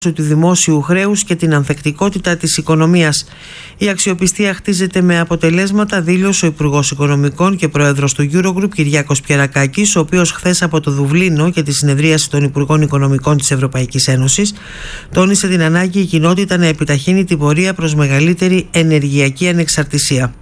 του δημόσιου χρέους και την ανθεκτικότητα της οικονομίας. Η αξιοπιστία χτίζεται με αποτελέσματα, δήλωσε ο Υπουργός Οικονομικών και Πρόεδρος του Eurogroup Κυριάκος Πιερακάκης, ο οποίος χθες από το Δουβλίνο και τη συνεδρίαση των Υπουργών Οικονομικών της Ευρωπαϊκής Ένωσης τόνισε την ανάγκη η κοινότητα να επιταχύνει την πορεία προς μεγαλύτερη ενεργειακή ανεξαρτησία.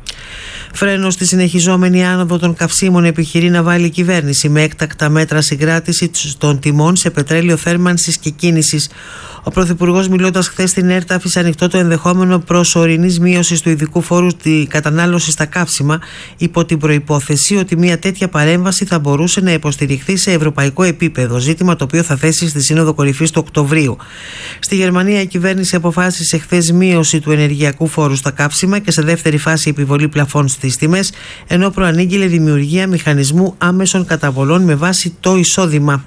Φρένο στη συνεχιζόμενη άνοδο των καυσίμων επιχειρεί να βάλει η κυβέρνηση με έκτακτα μέτρα συγκράτησης των τιμών σε πετρέλαιο θέρμανσης και κίνησης. Ο Πρωθυπουργός, μιλώντας χθες στην ΕΡΤ, άφησε ανοιχτό το ενδεχόμενο προσωρινής μείωσης του ειδικού φόρου στη κατανάλωση στα καύσιμα, υπό την προϋπόθεση ότι μια τέτοια παρέμβαση θα μπορούσε να υποστηριχθεί σε ευρωπαϊκό επίπεδο, ζήτημα το οποίο θα θέσει στη Σύνοδο Κορυφής του Οκτωβρίου. Στη Γερμανία, η κυβέρνηση αποφάσισε χθες μείωση του ενεργειακού φόρου στα καύσιμα και σε δεύτερη φάση επιβολή πλαφών στις τιμές, ενώ προανήγγειλε δημιουργία μηχανισμού άμεσων καταβολών με βάση το εισόδημα.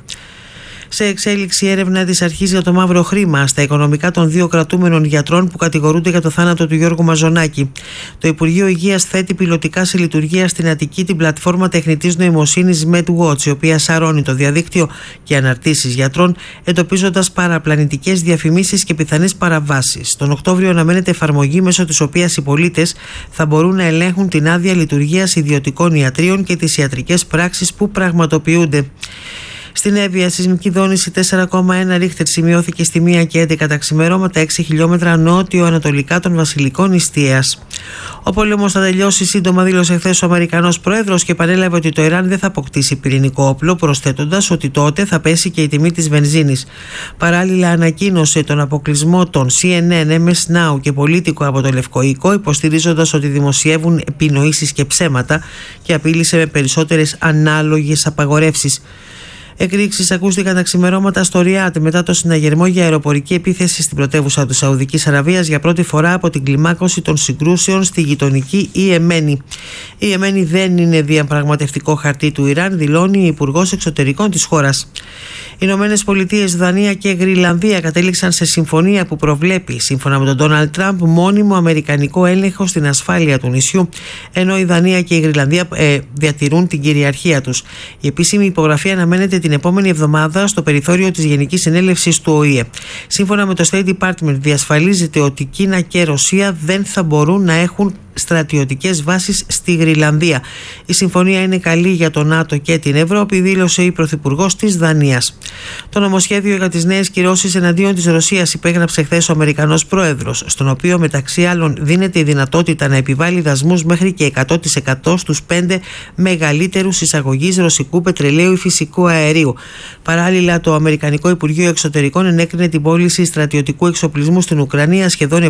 Σε εξέλιξη έρευνα της αρχής για το μαύρο χρήμα στα οικονομικά των δύο κρατούμενων γιατρών που κατηγορούνται για το θάνατο του Γιώργου Μαζονάκη. Το Υπουργείο Υγείας θέτει πιλωτικά σε λειτουργία στην Αττική την πλατφόρμα τεχνητής νοημοσύνης MedWatch, η οποία σαρώνει το διαδίκτυο και αναρτήσεις γιατρών, εντοπίζοντας παραπλανητικές διαφημίσεις και πιθανές παραβάσεις. Τον Οκτώβριο αναμένεται εφαρμογή μέσω της οποίας οι πολίτες θα μπορούν να ελέγχουν την άδεια λειτουργίας ιδιωτικών ιατρίων και τις ιατρικές πράξεις που πραγματοποιούνται. Στην Εύβοια, σεισμική δόνηση 4,1 ρίχτερ σημειώθηκε στη 1 και 11 τα ξημερώματα 6 χιλιόμετρα νότιο-ανατολικά των Βασιλικών Ιστίας. Ο πόλεμος θα τελειώσει σύντομα, δήλωσε χθες ο Αμερικανός Πρόεδρος και παρέλαβε ότι το Ιράν δεν θα αποκτήσει πυρηνικό όπλο, προσθέτοντας ότι τότε θα πέσει και η τιμή της βενζίνης. Παράλληλα, ανακοίνωσε τον αποκλεισμό των CNN, MS Now και Πολίτικο από το Λευκό Οίκο, υποστηρίζοντας ότι δημοσιεύουν επινοήσεις και ψέματα, και απείλησε με περισσότερες ανάλογες απαγορεύσεις. Εκρήξεις ακούστηκαν τα ξημερώματα στο Ριάτ μετά το συναγερμό για αεροπορική επίθεση στην πρωτεύουσα της Σαουδικής Αραβίας για πρώτη φορά από την κλιμάκωση των συγκρούσεων στη γειτονική Ιεμένη. Η Ιεμένη δεν είναι διαπραγματευτικό χαρτί του Ιράν, δηλώνει η Υπουργός Εξωτερικών της χώρας. Οι Ηνωμένες Πολιτείες, Δανία και Γροιλανδία κατέληξαν σε συμφωνία που προβλέπει, σύμφωνα με τον Ντόναλντ Τραμπ, μόνιμο αμερικανικό έλεγχο στην ασφάλεια του νησιού, ενώ η Δανία και η Γροιλανδία διατηρούν την κυριαρχία τους. Η επίσημη υπογραφή αναμένεται την επόμενη εβδομάδα στο περιθώριο της Γενικής Συνέλευσης του ΟΗΕ. Σύμφωνα με το State Department, διασφαλίζεται ότι Κίνα και Ρωσία δεν θα μπορούν να έχουν στρατιωτικές βάσεις στη Γροιλανδία. Η συμφωνία είναι καλή για το ΝΑΤΟ και την Ευρώπη, δήλωσε η Πρωθυπουργός της Δανίας. Το νομοσχέδιο για τις νέες κυρώσεις εναντίον της Ρωσίας υπέγραψε χθες ο Αμερικανός Πρόεδρος, στον οποίο μεταξύ άλλων δίνεται η δυνατότητα να επιβάλλει δασμούς μέχρι και 100% στους 5 μεγαλύτερους εισαγωγείς ρωσικού πετρελαίου ή φυσικού αερίου. Παράλληλα, το Αμερικανικό Υπουργείο Εξωτερικών ενέκρινε την πώληση στρατιωτικού εξοπλισμού στην Ουκρανία σχεδόν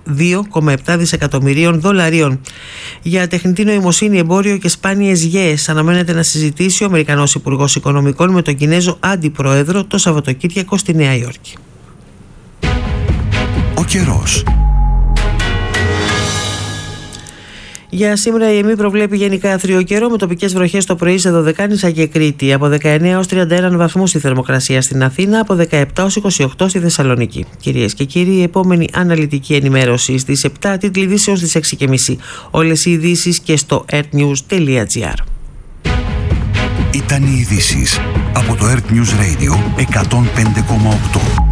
2,7 δισεκατομμυρίων δολαρίων. Για τεχνητή νοημοσύνη, εμπόριο και σπάνιες γέες αναμένεται να συζητήσει ο Αμερικανός Υπουργός Οικονομικών με τον Κινέζο Αντιπρόεδρο το Σαββατοκύριακο στη Νέα Υόρκη. Ο καιρός. Για σήμερα η ΕΜΗ προβλέπει γενικά άθριο καιρό με τοπικές βροχές το πρωί σε Δωδεκάνησα και Κρήτη. Από 19 έως 31 βαθμούς η θερμοκρασία στην Αθήνα, από 17 έως 28 στη Θεσσαλονίκη. Κυρίες και κύριοι, η επόμενη αναλυτική ενημέρωση στις 7, τίτλοι ειδήσεων στις 6.30. Όλες οι ειδήσεις και στο earthnews.gr. Ήταν οι ειδήσεις από το Earth News Radio 105,8.